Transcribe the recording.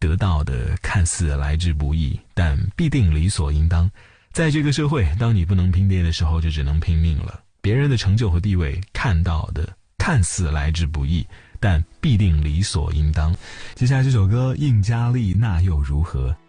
得到的看似来之不易，但必定理所应当。在这个社会，当你不能拼爹的时候，就只能拼命了。别人的成就和地位，看到的看似来之不易，但必定理所应当。接下来这首歌，应嘉丽那又如何？